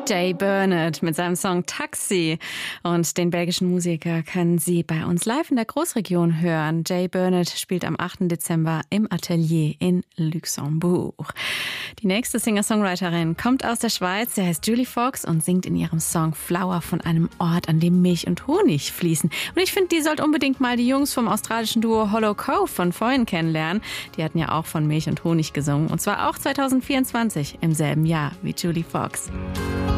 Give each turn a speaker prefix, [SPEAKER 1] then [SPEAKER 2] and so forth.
[SPEAKER 1] Jay Bernard mit seinem Song Taxi. Und den belgischen Musiker können Sie bei uns live in der Großregion hören. Jay Bernard spielt am 8. Dezember im Atelier in Luxemburg. Die nächste Singer-Songwriterin kommt aus der Schweiz. Sie heißt Julie Fox und singt in ihrem Song Flower von einem Ort, an dem Milch und Honig fließen. Und ich finde, die sollte unbedingt mal die Jungs vom australischen Duo Hollow Cove von vorhin kennenlernen. Die hatten ja auch von Milch und Honig gesungen. Und zwar auch 2024, im selben Jahr wie Julie Fox.